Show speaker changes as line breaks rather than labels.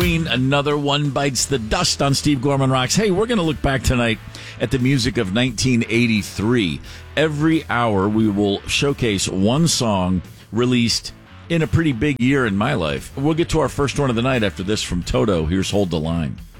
Halloween, another one bites the dust on Steve Gorman Rocks. Hey, we're going to look back tonight at the music of 1983. Every hour, we will showcase one song released in a pretty big year in my life. We'll get to our first one of the night after this from Toto. Here's Hold the Line.